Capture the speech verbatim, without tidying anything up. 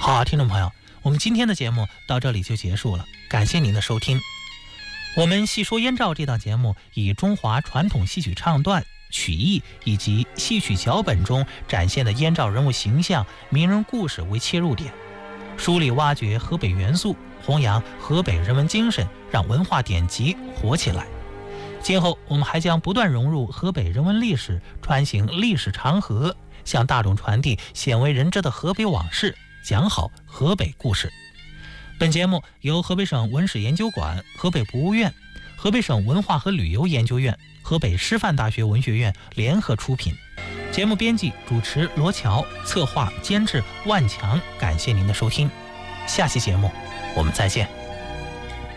好，听众朋友，我们今天的节目到这里就结束了，感谢您的收听。我们细说燕赵这档节目以中华传统戏曲唱段、曲艺以及戏曲脚本中展现的燕赵人物形象、名人故事为切入点，梳理挖掘河北元素，弘扬河北人文精神，让文化典籍活起来。今后我们还将不断融入河北人文历史，穿行历史长河，向大众传递鲜为人知的河北往事，讲好河北故事。本节目由河北省文史研究馆、河北博物院、河北省文化和旅游研究院、河北师范大学文学院联合出品。节目编辑主持罗乔，策划监制万强。感谢您的收听，下期节目我们再见。